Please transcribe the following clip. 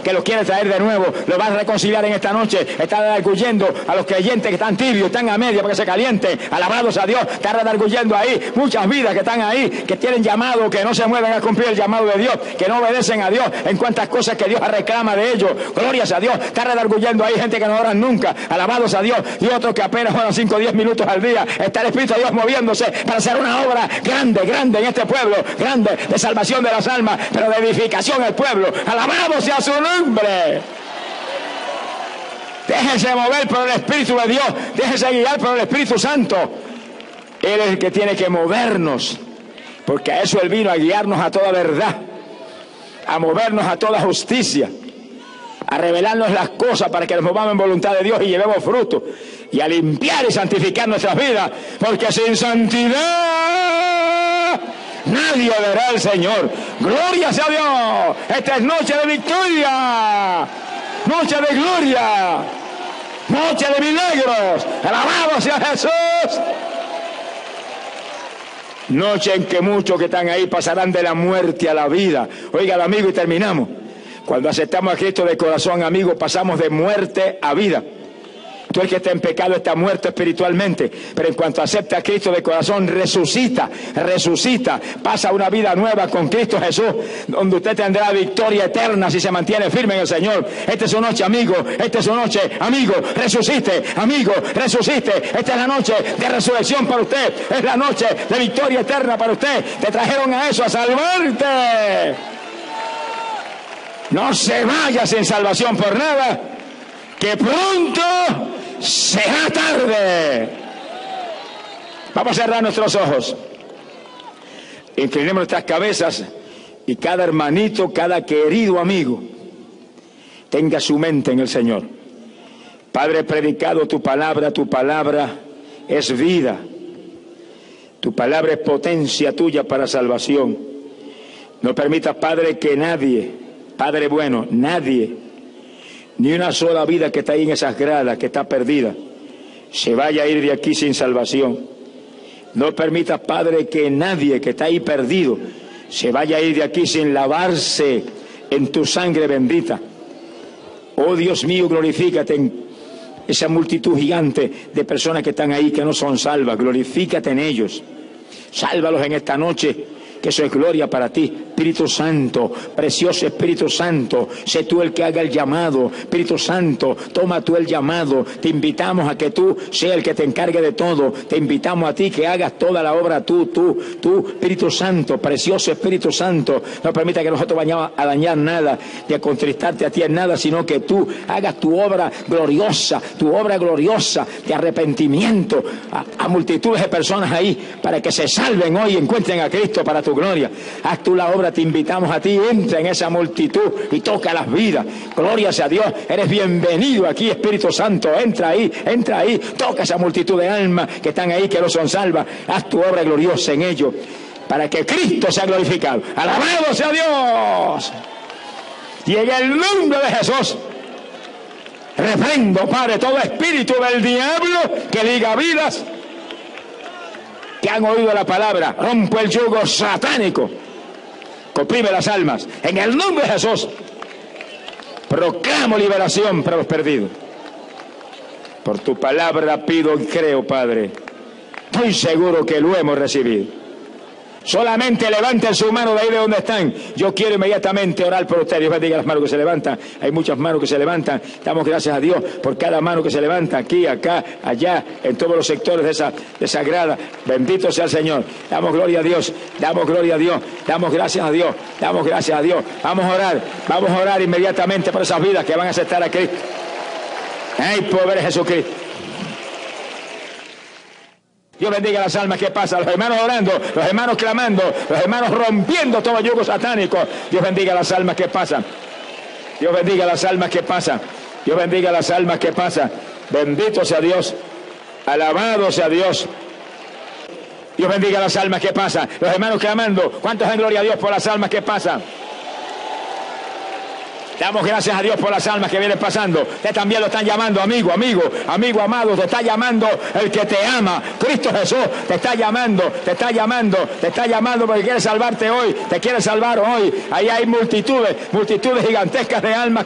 que los quiere traer de nuevo, los va a reconciliar en esta noche. Está redarguyendo a los creyentes que están tibios, están a media para que se calienten. Alabados a Dios, está redarguyendo ahí muchas vidas que están ahí, que tienen llamado, que no se mueven a cumplir el llamado de Dios, que no obedecen a Dios en cuantas cosas que Dios reclama de ellos. Glorias a Dios. Está redarguyendo ahí gente que no oran nunca. Alabados a Dios. Y otros que apenas oran 5 o 10 minutos al día. Está el Espíritu de Dios moviéndose para hacer una obra grande, grande en este pueblo, grande de salvación de las almas, pero de edificación al pueblo. Alabado sea su nombre. Déjense mover por el Espíritu de Dios, déjense guiar por el Espíritu Santo. Él es el que tiene que movernos, porque a eso Él vino, a guiarnos a toda verdad, a movernos a toda justicia, a revelarnos las cosas para que nos movamos en voluntad de Dios y llevemos fruto, y a limpiar y santificar nuestras vidas, porque sin santidad nadie verá al Señor. Gloria sea Dios. Esta es noche de victoria, noche de gloria, noche de milagros. Alabado sea Jesús. Noche en que muchos que están ahí pasarán de la muerte a la vida. Oiga, amigo, y terminamos. Cuando aceptamos a Cristo de corazón, amigo, pasamos de muerte a vida. Tú el que está en pecado está muerto espiritualmente, pero en cuanto acepta a Cristo de corazón, resucita, pasa una vida nueva con Cristo Jesús, donde usted tendrá victoria eterna si se mantiene firme en el Señor. Esta es su noche, amigo, esta es su noche, amigo, resucite, amigo, resucite. Esta es la noche de resurrección para usted, es la noche de victoria eterna para usted. Te trajeron a eso, a salvarte. No se vaya sin salvación por nada, que pronto será tarde. Vamos a cerrar nuestros ojos, inclinemos nuestras cabezas, y cada hermanito, cada querido amigo tenga su mente en el Señor. Padre, predicado tu palabra es vida, tu palabra es potencia tuya para salvación. No permitas, Padre, que nadie, Padre bueno, nadie, ni una sola vida que está ahí en esas gradas, que está perdida, se vaya a ir de aquí sin salvación. No permitas, Padre, que nadie que está ahí perdido se vaya a ir de aquí sin lavarse en tu sangre bendita. Oh Dios mío, glorifícate en esa multitud gigante de personas que están ahí, que no son salvas. Glorifícate en ellos. Sálvalos en esta noche, que eso es gloria para ti. Espíritu Santo, precioso Espíritu Santo, sé tú el que haga el llamado. Espíritu Santo, toma tú el llamado. Te invitamos a que tú seas el que te encargue de todo. Te invitamos a ti que hagas toda la obra tú, Espíritu Santo, precioso Espíritu Santo. No permita que nosotros vayamos a dañar nada, ni a contristarte a ti en nada, sino que tú hagas tu obra gloriosa de arrepentimiento a multitudes de personas ahí, para que se salven hoy y encuentren a Cristo para tu gloria. Haz tú la obra, te invitamos a ti, entra en esa multitud y toca las vidas. Gloria sea a Dios, eres bienvenido aquí, Espíritu Santo. Entra ahí, toca esa multitud de almas que están ahí, que no son salvas. Haz tu obra gloriosa en ellos, para que Cristo sea glorificado. Alabado sea Dios. Y en el nombre de Jesús reprendo, Padre, todo espíritu del diablo que liga vidas que han oído la palabra. Rompo el yugo satánico que oprime las almas. En el nombre de Jesús proclamo liberación para los perdidos. Por tu palabra pido y creo, Padre. Estoy seguro que lo hemos recibido. Solamente levanten su mano de ahí de donde están. Yo quiero inmediatamente orar por ustedes. Dios bendiga las manos que se levantan. Hay muchas manos que se levantan. Damos gracias a Dios por cada mano que se levanta aquí, acá, allá, en todos los sectores de esa grada. Bendito sea el Señor. Damos gloria a Dios. Damos gloria a Dios. Damos gracias a Dios. Damos gracias a Dios. Vamos a orar inmediatamente por esas vidas que van a aceptar a Cristo. ¡Ay, pobre Jesucristo! Dios bendiga las almas que pasan, los hermanos orando, los hermanos clamando, los hermanos rompiendo todo yugo satánico. Dios bendiga las almas que pasan. Dios bendiga las almas que pasan. Dios bendiga las almas que pasan. Bendito sea Dios. Alabado sea Dios. Dios bendiga las almas que pasan. Los hermanos clamando. ¿Cuántos dan gloria a Dios por las almas que pasan? Damos gracias a Dios por las almas que vienen pasando. Usted también lo están llamando, amigo amado. Te está llamando el que te ama. Cristo Jesús te está llamando porque quiere salvarte hoy. Te quiere salvar hoy. Ahí hay multitudes gigantescas de almas